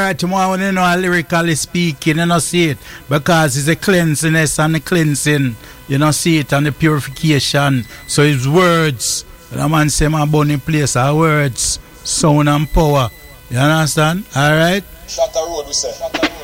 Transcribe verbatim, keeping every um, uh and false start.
Right, tomorrow you know lyrically speaking, you know see it. Because it's a cleansingness and the cleansing, you know see it, and the purification. So his words, the man say my bunny place are words, sound and power. You understand? Alright? Shut the road, we say.